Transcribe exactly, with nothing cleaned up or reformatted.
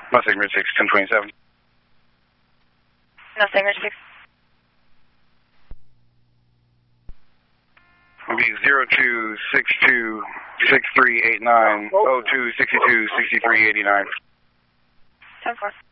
Mustang Ridge six, ten twenty-seven. Mustang Ridge six. It'll be zero two six two six three eight nine oh two sixty two sixty three eighty nine. ten four.